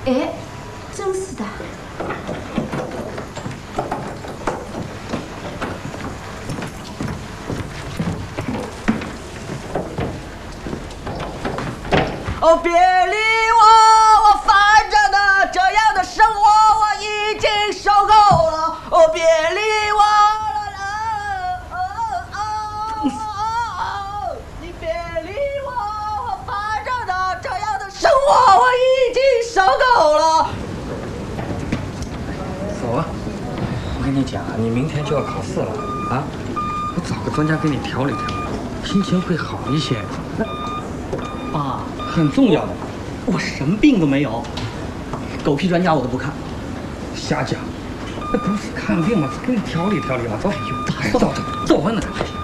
哎，真是的。 哦，别理我，反正呢，这样的生活我已经受够了。哦，别理我，你别理我，反正呢，这样的生活我已经受够了。 走啊！我跟你讲，你明天就要考试了啊！我找个专家给你调理调理，心情会好一些。 爸， 很重要的。 我什么病都没有，狗屁专家我都不看。 瞎讲，那不是看病吗？给你调理调理嘛。走，走，走，走，问呢。